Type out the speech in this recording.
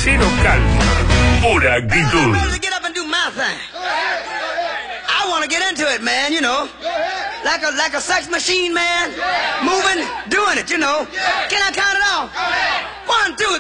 Cero calma, pura actitud. I want to get into it, man, you know. Like a sex machine, man. Moving, doing it, you know. Can I count it off? 1, 2,